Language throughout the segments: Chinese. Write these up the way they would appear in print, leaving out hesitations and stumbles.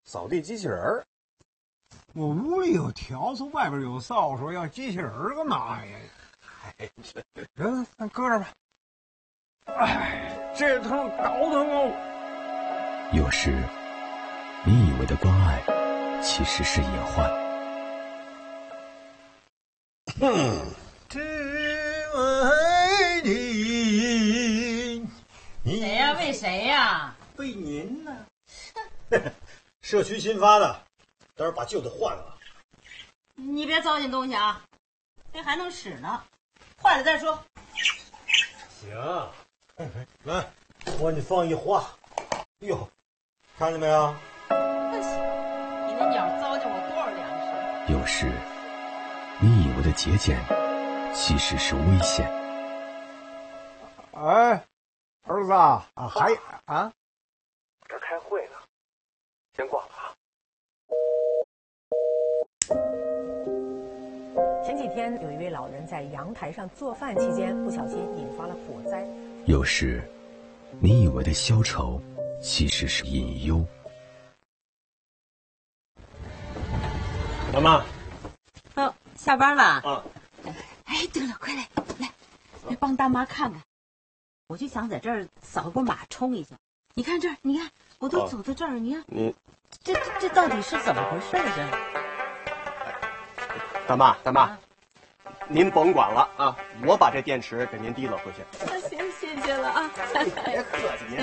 扫地机器人儿。 我屋里有笤帚，外边有扫帚，要机器人儿干嘛呀？ 哎， 行，那搁这儿吧。哎，这他妈倒腾哦！ 有时，你以为的关爱，其实是隐患。 只为你。 谁呀？为谁呀？ 为您呢。 社区新发的，待会儿把旧的换了。 你别糟践东西啊，这还能使呢，坏了再说。 行，来，我给你放一花。哟，看见没有？ 那行，你那鸟糟践我多少粮食？ 有时，你以为的节俭，其实是危险。 哎，儿子啊，还啊？ 这开会呢，先挂了啊。 前几天有一位老人在阳台上做饭期间，不小心引发了火灾。 有时，你以为的消愁，其实是隐忧。 老妈。 哦，下班了。 啊。 哎，对了，快来帮大妈看看。我就想在这儿扫个码冲一下。你看这儿，你看我都走到这儿，你看你这到底是怎么回事啊？ 大妈，您甭管了啊，我把这电池给您提了回去。 行，谢谢了啊。 别客气您。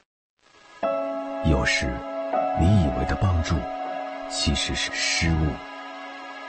有时，你以为的帮助，其实是失误。